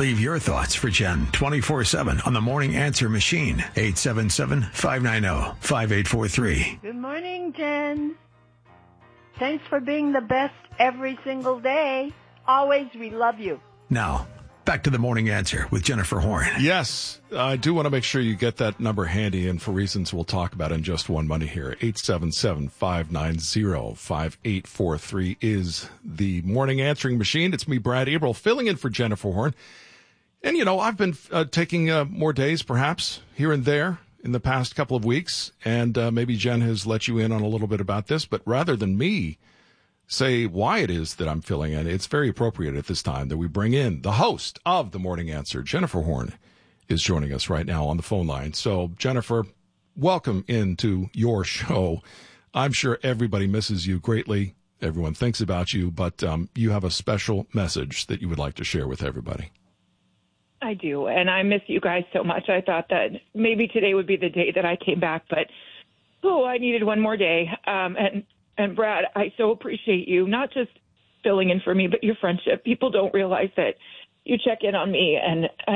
Leave your thoughts for Jen 24/7 on the Morning Answer Machine. 877-590-5843. Good morning, Jen. Thanks for being the best every single day. Always, we love you. Now, back to the Morning Answer with Jennifer Horn. Yes, I do want to make sure you get that number handy, and for reasons we'll talk about in just one minute here. 877-590-5843 is the Morning Answering Machine. It's me, Brad Averill, filling in for Jennifer Horn. And, you know, I've been taking more days, perhaps, here and there in the past couple of weeks, and maybe Jen has let you in on a little bit about this, but rather than me say why it is that I'm filling in, it's very appropriate at this time that we bring in the host of The Morning Answer. Jennifer Horn is joining us right now on the phone line. So, Jennifer, welcome into your show. I'm sure everybody misses you greatly. Everyone thinks about you, but you have a special message that you would like to share with everybody. I do, and I miss you guys so much. I thought that maybe today would be the day that I came back, but, I needed one more day. And Brad, I so appreciate you, not just filling in for me, but your friendship. People don't realize that you check in on me, and I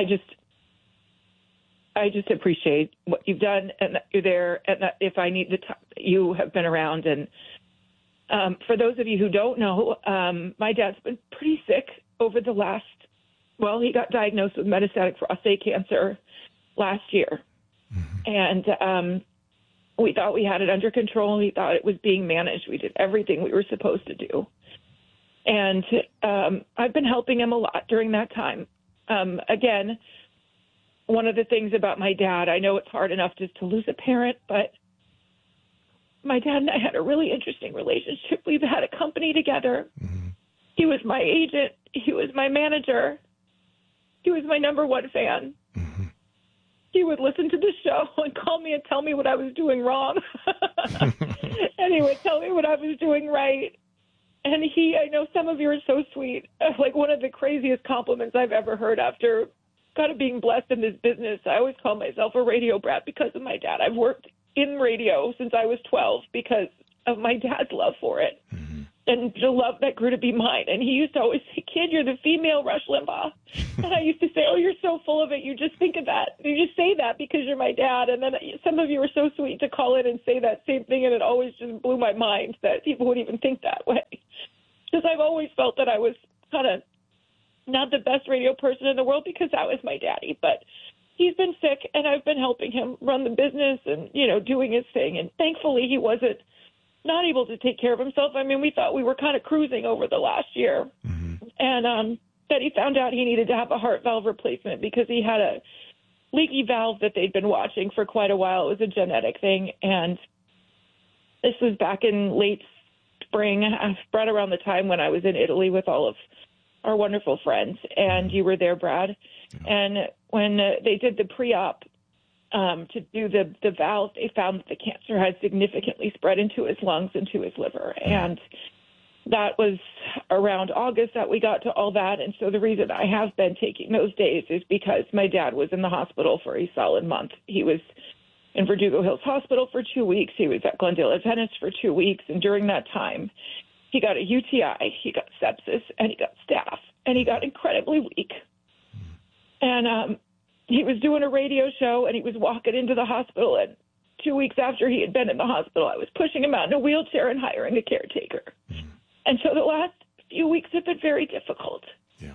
just appreciate what you've done and that you're there, and that if I need the time, you have been around. And for those of you who don't know, my dad's been pretty sick over the last, he got diagnosed with metastatic prostate cancer last year. Mm-hmm. And we thought we had it under control. We thought it was being managed. We did everything we were supposed to do. And I've been helping him a lot during that time. Again, one of the things about my dad, I know it's hard enough just to lose a parent, but my dad and I had a really interesting relationship. We've had a company together. Mm-hmm. He was my agent. He was my manager. He was my number one fan. Mm-hmm. He would listen to the show and call me and tell me what I was doing wrong. And he would tell me what I was doing right. And I know some of you are so sweet. Like one of the craziest compliments I've ever heard after kind of being blessed in this business. I always call myself a radio brat because of my dad. I've worked in radio since I was 12 because of my dad's love for it. Mm-hmm. And the love that grew to be mine. And he used to always say, "Kid, you're the female Rush Limbaugh." And I used to say, "Oh, you're so full of it. You just think of that. You just say that because you're my dad." And then some of you were so sweet to call in and say that same thing. And it always just blew my mind that people would even think that way. Because I've always felt that I was kind of not the best radio person in the world because that was my daddy. But he's been sick, and I've been helping him run the business and, doing his thing. And thankfully, he wasn't not able to take care of himself. I mean, we thought we were kind of cruising over the last year. Mm-hmm. And that he found out he needed to have a heart valve replacement because he had a leaky valve that they'd been watching for quite a while. It was a genetic thing. And this was back in late spring, right around the time when I was in Italy with all of our wonderful friends. And you were there, Brad. Yeah. And when they did the pre-op, to do the valve, they found that the cancer had significantly spread into his lungs and to his liver. And that was around August that we got to all that. And so the reason I have been taking those days is because my dad was in the hospital for a solid month. He was in Verdugo Hills Hospital for 2 weeks. He was at Glendale Adventist for 2 weeks. And during that time, he got a UTI, he got sepsis, and he got staph, and he got incredibly weak. And he was doing a radio show, and he was walking into the hospital, and 2 weeks after he had been in the hospital, I was pushing him out in a wheelchair and hiring a caretaker. Mm. And so the last few weeks have been very difficult. Yeah.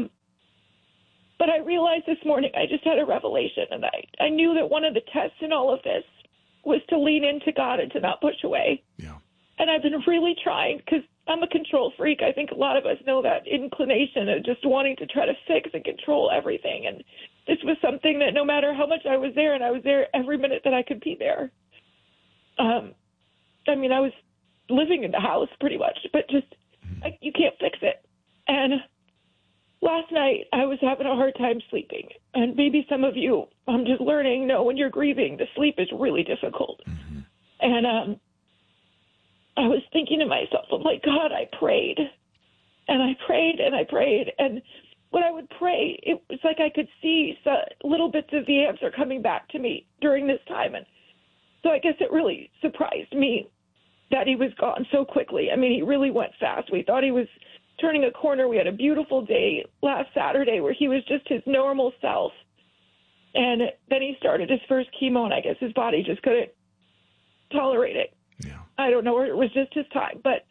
But I realized this morning I just had a revelation, and I knew that one of the tests in all of this was to lean into God and to not push away. Yeah. And I've been really trying because I'm a control freak. I think a lot of us know that inclination of just wanting to try to fix and control everything. And this was something that no matter how much I was there, and I was there every minute that I could be there. I was living in the house pretty much, but just you can't fix it. And last night I was having a hard time sleeping. And maybe some of you, I'm just learning, when you're grieving, the sleep is really difficult. Mm-hmm. And I was thinking to myself, I'm like, God, I prayed. And I prayed and I prayed. And when I would pray, it was like I could see little bits of the answer coming back to me during this time. And so I guess it really surprised me that he was gone so quickly. I mean, he really went fast. We thought he was turning a corner. We had a beautiful day last Saturday where he was just his normal self. And then he started his first chemo, and I guess his body just couldn't tolerate it. Yeah. I don't know, or it was just his time. But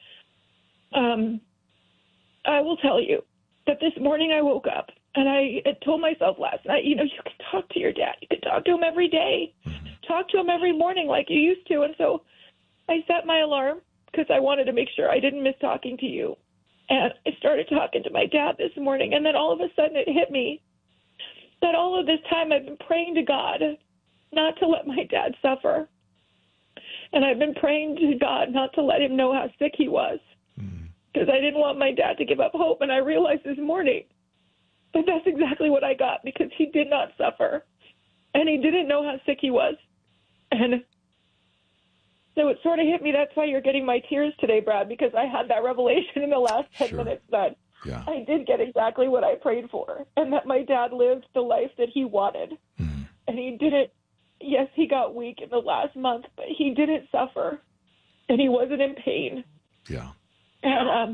I will tell you that this morning I woke up, and I had told myself last night, you can talk to your dad. You can talk to him every day. Mm-hmm. Talk to him every morning like you used to. And so I set my alarm because I wanted to make sure I didn't miss talking to you. And I started talking to my dad this morning, and then all of a sudden it hit me that all of this time I've been praying to God not to let my dad suffer. And I've been praying to God not to let him know how sick he was, because I didn't want my dad to give up hope. And I realized this morning that that's exactly what I got, because he did not suffer, and he didn't know how sick he was. And so it sort of hit me. That's why you're getting my tears today, Brad, because I had that revelation in the last 10 minutes that I did get exactly what I prayed for, and that my dad lived the life that he wanted. Mm. And he didn't, yes, he got weak in the last month, but he didn't suffer, and he wasn't in pain. Yeah. And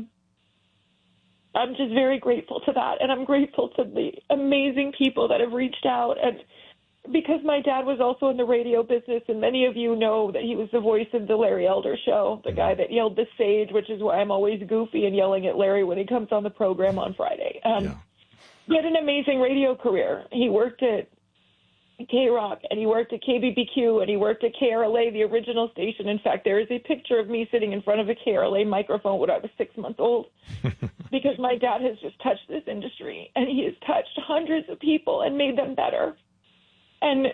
I'm just very grateful to that, and I'm grateful to the amazing people that have reached out. And because my dad was also in the radio business, and many of you know that he was the voice of the Larry Elder Show, the guy that yelled the sage, which is why I'm always goofy and yelling at Larry when he comes on the program on Friday. He had an amazing radio career. He worked at K-Rock, and he worked at KBBQ, and he worked at KRLA, the original station. In fact, there is a picture of me sitting in front of a KRLA microphone when I was 6 months old, because my dad has just touched this industry, and he has touched hundreds of people and made them better. And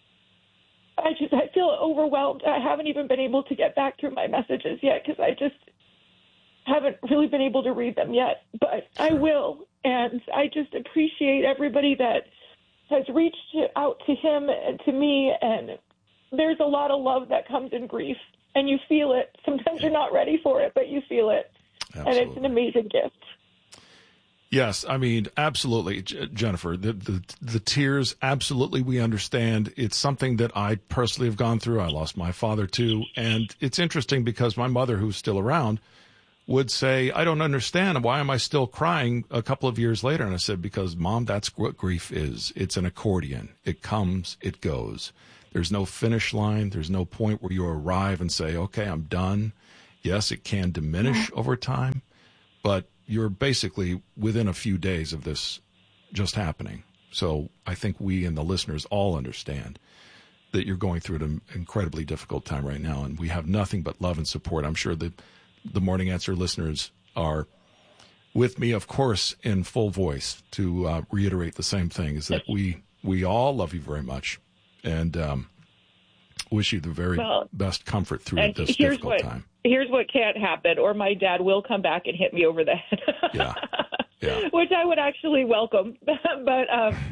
I feel overwhelmed. I haven't even been able to get back through my messages yet, because I just haven't really been able to read them yet. But I will, and I just appreciate everybody that has reached out to him and to me. And there's a lot of love that comes in grief, and you feel it. Sometimes you're not ready for it, but you feel it. Absolutely. And it's an amazing gift. Yes, I mean, absolutely, Jennifer. The tears, absolutely, we understand. It's something that I personally have gone through. I lost my father, too. And it's interesting because my mother, who's still around, would say, I don't understand. Why am I still crying a couple of years later? And I said, because, Mom, that's what grief is. It's an accordion. It comes, it goes. There's no finish line. There's no point where you arrive and say, okay, I'm done. Yes, it can diminish over time, but you're basically within a few days of this just happening. So I think we and the listeners all understand that you're going through an incredibly difficult time right now, and we have nothing but love and support. I'm sure that the Morning Answer listeners are with me, of course, in full voice to reiterate the same thing, is that we all love you very much, and wish you the very best comfort through this difficult time. Here's what can't happen, or my dad will come back and hit me over the head. Yeah. Which I would actually welcome. But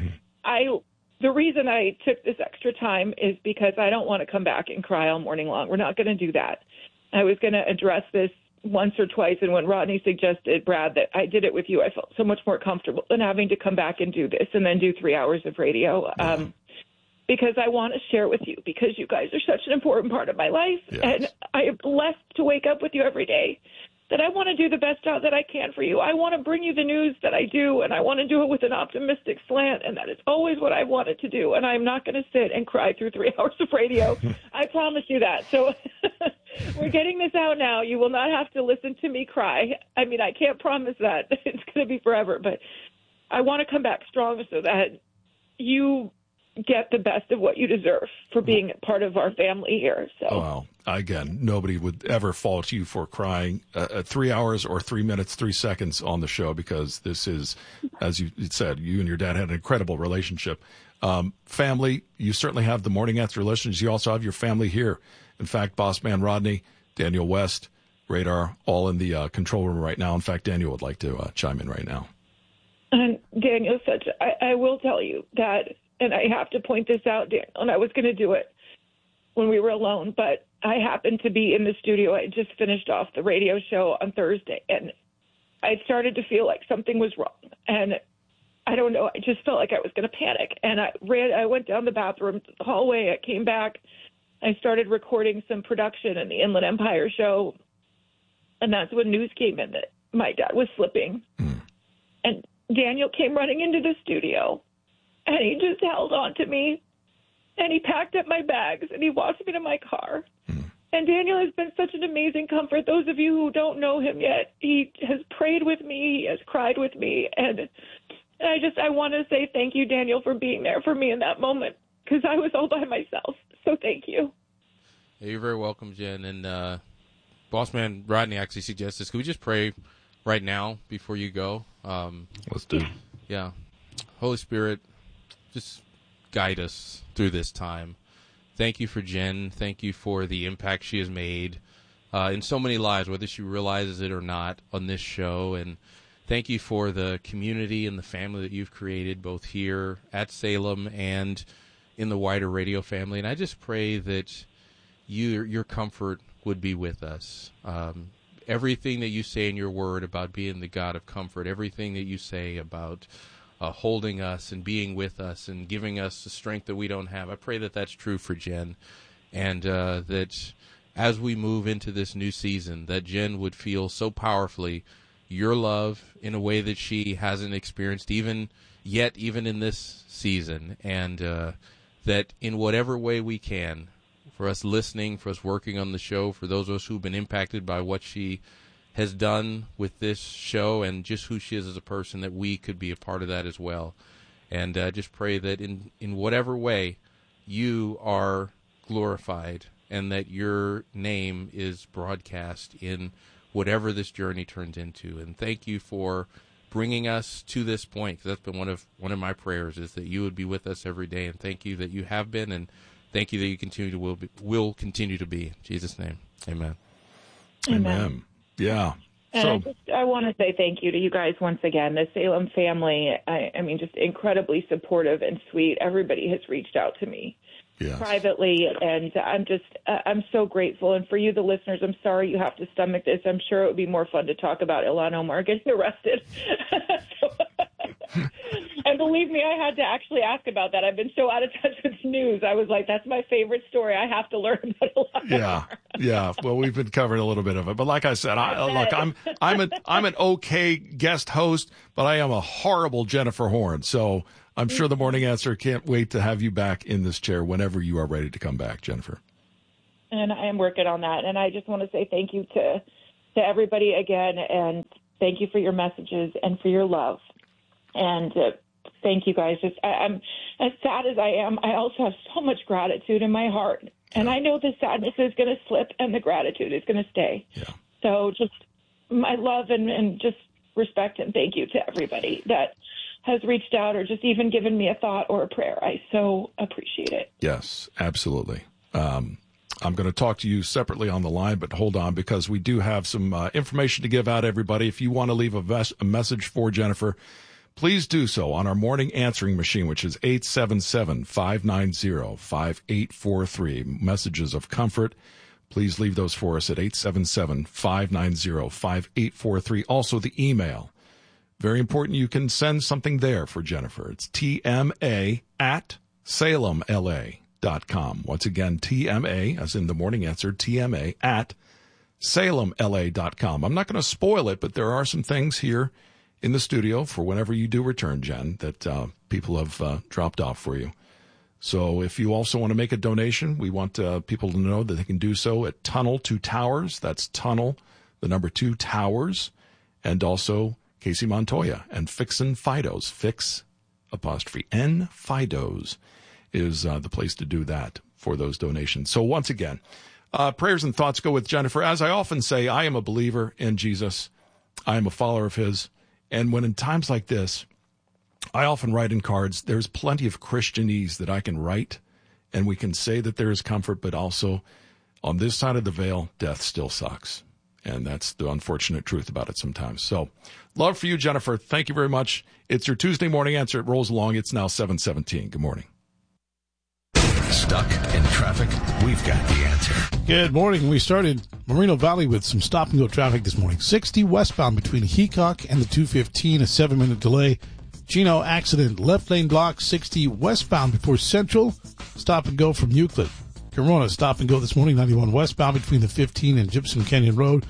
the reason I took this extra time is because I don't want to come back and cry all morning long. We're not going to do that. I was going to address this once or twice, and when Rodney suggested, Brad, that I did it with you, I felt so much more comfortable than having to come back and do this and then do 3 hours of radio. Because I want to share with you, because you guys are such an important part of my life. Yes. And I am blessed to wake up with you every day, that I want to do the best job that I can for you. I want to bring you the news that I do, and I want to do it with an optimistic slant, and that is always what I wanted to do. And I'm not going to sit and cry through 3 hours of radio. I promise you that. So we're getting this out now. You will not have to listen to me cry. I mean, I can't promise that it's going to be forever, but I want to come back strong so that you get the best of what you deserve for being part of our family here. So, well, again, nobody would ever fault you for crying 3 hours or 3 minutes, 3 seconds on the show, because this is, as you said, you and your dad had an incredible relationship. Family, you certainly have the Morning Answer listeners. You also have your family here. In fact, Boss Man Rodney, Daniel West, Radar, all in the control room right now. In fact, Daniel would like to chime in right now. And Daniel, I will tell you that, and I have to point this out, Daniel, and I was going to do it when we were alone, but I happened to be in the studio. I just finished off the radio show on Thursday, and I started to feel like something was wrong. And I don't know, I just felt like I was going to panic. And I went down the bathroom to the hallway. I came back. I started recording some production in the Inland Empire show, and that's when news came in that my dad was slipping. And Daniel came running into the studio, and he just held on to me, and he packed up my bags, and he walked me to my car. And Daniel has been such an amazing comfort. Those of you who don't know him yet, he has prayed with me, he has cried with me, and I want to say thank you, Daniel, for being there for me in that moment, because I was all by myself. So thank you. Yeah, you're very welcome, Jen. And Bossman Rodney actually suggested, can we just pray right now before you go? Let's do it. Yeah. Holy Spirit, just guide us through this time. Thank you for Jen. Thank you for the impact she has made in so many lives, whether she realizes it or not, on this show. And thank you for the community and the family that you've created, both here at Salem and in the wider radio family. And I just pray that your comfort would be with us. Everything that you say in your word about being the God of comfort, everything that you say about holding us and being with us and giving us the strength that we don't have, I pray that that's true for Jen. And that as we move into this new season, that Jen would feel so powerfully your love in a way that she hasn't experienced even in this season. And that in whatever way we can, for us listening, for us working on the show, for those of us who've been impacted by what she has done with this show and just who she is as a person, that we could be a part of that as well. And just pray that in whatever way you are glorified and that your name is broadcast in whatever this journey turns into. And thank you for bringing us to this point, because that's been one of my prayers, is that you would be with us every day. And thank you that you have been, and thank you that you will continue to be. In Jesus' name, amen. Amen. Yeah. And I want to say thank you to you guys once again, the Salem family. I mean, just incredibly supportive and sweet. Everybody has reached out to me privately, and I'm so grateful. And for you, the listeners, I'm sorry you have to stomach this. I'm sure it would be more fun to talk about Ilhan Omar getting arrested. And believe me, I had to actually ask about that. I've been so out of touch with news. I was like, that's my favorite story. I have to learn about Ilhan Omar. Yeah. Well, we've been covering a little bit of it, but like I said, I'm an okay guest host, but I am a horrible Jennifer Horn. So I'm sure the Morning Answer can't wait to have you back in this chair whenever you are ready to come back, Jennifer. And I am working on that. And I just want to say thank you to everybody again, and thank you for your messages and for your love. And thank you guys. I'm as sad as I am, I also have so much gratitude in my heart. And I know the sadness is going to slip and the gratitude is going to stay. Yeah. So just my love and just respect and thank you to everybody that has reached out or just even given me a thought or a prayer. I so appreciate it. Yes, absolutely. I'm going to talk to you separately on the line, but hold on, because we do have some information to give out, everybody. If you want to leave a message for Jennifer, please do so on our morning answering machine, which is 877-590-5843. Messages of comfort. Please leave those for us at 877-590-5843. Also, the email. Very important. You can send something there for Jennifer. It's tma@salemla.com. Once again, TMA, as in the morning answer, TMA@salemla.com. I'm not going to spoil it, but there are some things here in the studio for whenever you do return, Jen, that people have dropped off for you. So if you also want to make a donation, we want people to know that they can do so at Tunnel 2 Towers. That's Tunnel, the number 2 Towers, and also Casey Montoya and Fixin' Fidos. Fix''N Fidos is the place to do that for those donations. So once again, prayers and thoughts go with Jennifer. As I often say, I am a believer in Jesus. I am a follower of his. And when in times like this, I often write in cards, there's plenty of Christianese that I can write, and we can say that there is comfort, but also on this side of the veil, death still sucks. And that's the unfortunate truth about it sometimes. So love for you, Jennifer. Thank you very much. It's your Tuesday morning answer. It rolls along. It's now 7:17. Good morning. Stuck in traffic? We've got the answer. Good morning. We started Moreno Valley with some stop-and-go traffic this morning. 60 westbound between Heacock and the 215, a 7-minute delay. Chino accident, left lane block, 60 westbound before Central. Stop-and-go from Euclid. Corona, stop-and-go this morning, 91 westbound between the 15 and Gypsum Canyon Road.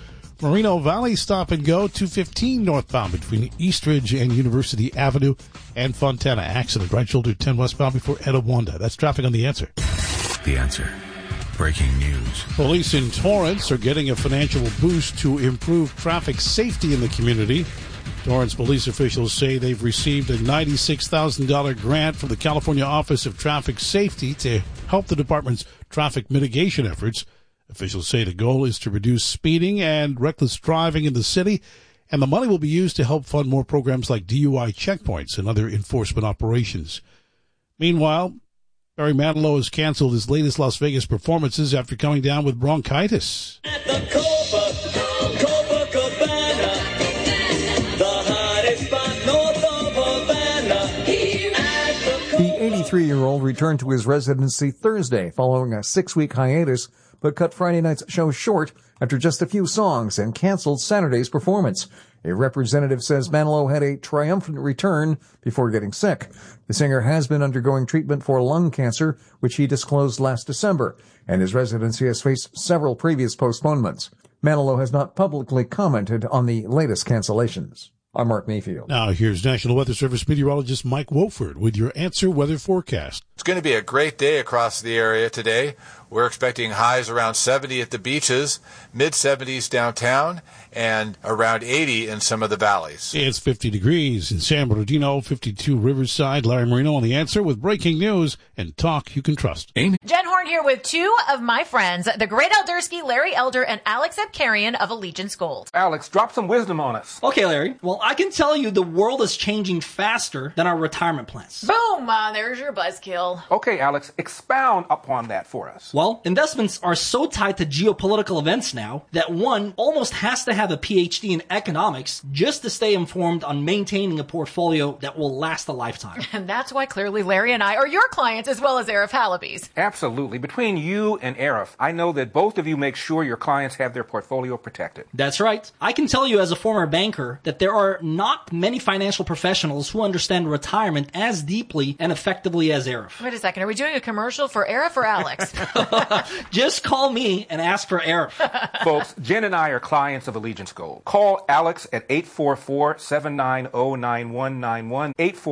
Moreno Valley stop and go, 215 northbound between Eastridge and University Avenue and Fontana. Accident, right shoulder 10 westbound before Etiwanda. That's traffic on The Answer. The Answer. Breaking news. Police in Torrance are getting a financial boost to improve traffic safety in the community. Torrance police officials say they've received a $96,000 grant from the California Office of Traffic Safety to help the department's traffic mitigation efforts. Officials say the goal is to reduce speeding and reckless driving in the city, and the money will be used to help fund more programs like DUI checkpoints and other enforcement operations. Meanwhile, Barry Manilow has canceled his latest Las Vegas performances after coming down with bronchitis. At the Copacabana, the hottest spot north of Havana. The 83-year-old returned to his residency Thursday following a 6-week hiatus, but cut Friday night's show short after just a few songs and canceled Saturday's performance. A representative says Manilow had a triumphant return before getting sick. The singer has been undergoing treatment for lung cancer, which he disclosed last December, and his residency has faced several previous postponements. Manilow has not publicly commented on the latest cancellations. I'm Mark Mayfield. Now here's National Weather Service meteorologist Mike Wolford with your Answer Weather forecast. It's going to be a great day across the area today. We're expecting highs around 70 at the beaches, mid-70s downtown, and around 80 in some of the valleys. It's 50 degrees in San Bernardino, 52 Riverside. Larry Marino on The Answer with breaking news and talk you can trust. Jen Horn here with two of my friends, the great Eldersky, Larry Elder, and Alex Abkarian of Allegiance Gold. Alex, drop some wisdom on us. Okay, Larry. Well, I can tell you the world is changing faster than our retirement plans. Boom! There's your buzzkill. Okay, Alex, expound upon that for us. Well, investments are so tied to geopolitical events now that one almost has to have a PhD in economics just to stay informed on maintaining a portfolio that will last a lifetime. And that's why clearly Larry and I are your clients as well as Arif Halaby's. Absolutely. Between you and Arif, I know that both of you make sure your clients have their portfolio protected. That's right. I can tell you as a former banker that there are not many financial professionals who understand retirement as deeply and effectively as Arif. Wait a second. Are we doing a commercial for Arif or Alex? Just call me and ask for Arif. Folks, Jen and I are clients of Allegiance Gold. Call Alex at 844-790-9191,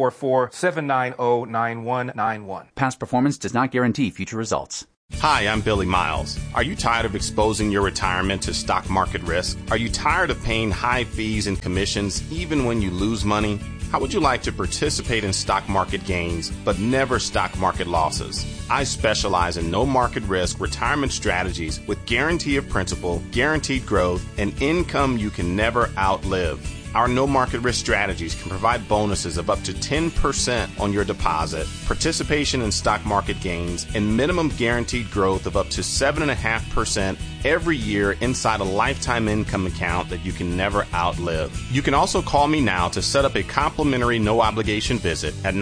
844-790-9191. Past performance does not guarantee future results. Hi, I'm Billy Miles. Are you tired of exposing your retirement to stock market risk? Are you tired of paying high fees and commissions even when you lose money? How would you like to participate in stock market gains, but never stock market losses? I specialize in no market risk retirement strategies with guarantee of principal, guaranteed growth, and income you can never outlive. Our no market risk strategies can provide bonuses of up to 10% on your deposit, participation in stock market gains, and minimum guaranteed growth of up to 7.5% every year inside a lifetime income account that you can never outlive. You can also call me now to set up a complimentary no obligation visit at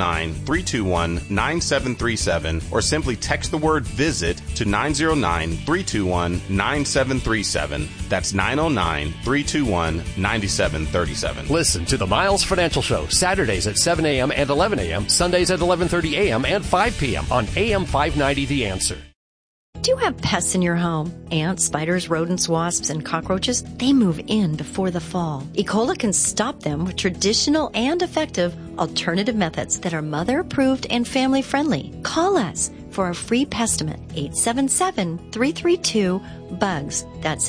909-321-9737 or simply text the word visit to 909-321-9737. That's 909-321-9737. Listen to the Miles Financial Show Saturdays at 7 a.m. and 11 a.m., Sundays at 11:30 a.m. and 5 p.m. on AM 590 The Answer. Do you have pests in your home? Ants, spiders, rodents, wasps, and cockroaches? They move in before the fall. E. coli can stop them with traditional and effective alternative methods that are mother-approved and family-friendly. Call us for a free pestimate, 877-332-BUGS. That's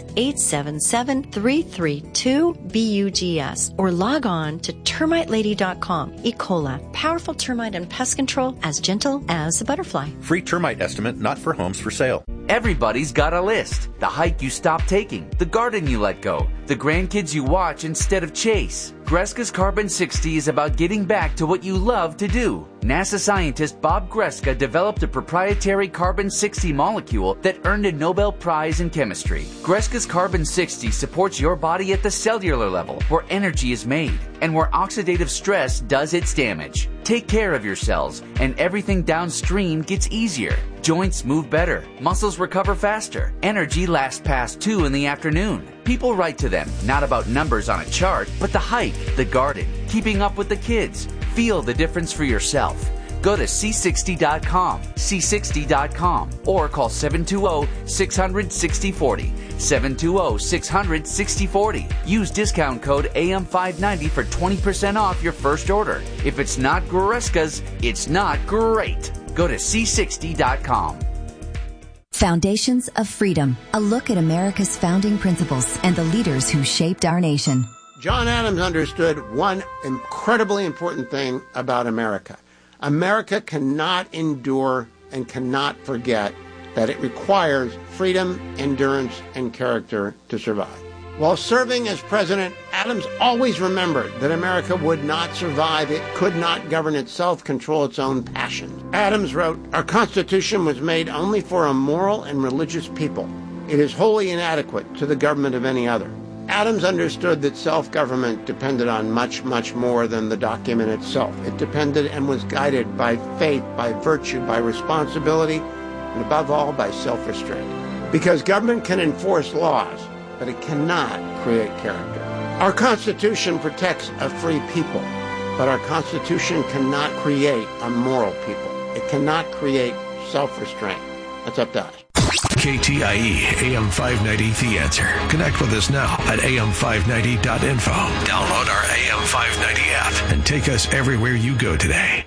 877-332-BUGS. Or log on to termitelady.com. E. coli, powerful termite and pest control as gentle as a butterfly. Free termite estimate not for homes for sale. Everybody's got a list. The hike you stopped taking, the garden you let go, the grandkids you watch instead of chase. Greska's Carbon 60 is about getting back to what you love to do. NASA scientist Bob Greska developed a proprietary Carbon 60 molecule that earned a Nobel Prize in chemistry. Greska's Carbon 60 supports your body at the cellular level, where energy is made, and where oxidative stress does its damage. Take care of your cells, and everything downstream gets easier. Joints move better, muscles recover faster, energy lasts past 2 in the afternoon. People write to them, not about numbers on a chart, but the hike, the garden, keeping up with the kids. Feel the difference for yourself. Go to C60.com, C60.com, or call 720-600-6040, 720-600-6040. Use discount code AM590 for 20% off your first order. If it's not Goreska's, it's not great. Go to C60.com. Foundations of Freedom, a look at America's founding principles and the leaders who shaped our nation. John Adams understood one incredibly important thing about America. America cannot endure and cannot forget that it requires freedom, endurance, and character to survive. While serving as president, Adams always remembered that America would not survive. It could not govern itself, control its own passions. Adams wrote, "Our Constitution was made only for a moral and religious people. It is wholly inadequate to the government of any other." Adams understood that self-government depended on much, much more than the document itself. It depended and was guided by faith, by virtue, by responsibility, and above all, by self-restraint. Because government can enforce laws, but it cannot create character. Our Constitution protects a free people, but our Constitution cannot create a moral people. It cannot create self-restraint. That's up to us. KTIE AM 590 The Answer. Connect with us now at am590.info. Download our AM 590 app and take us everywhere you go today.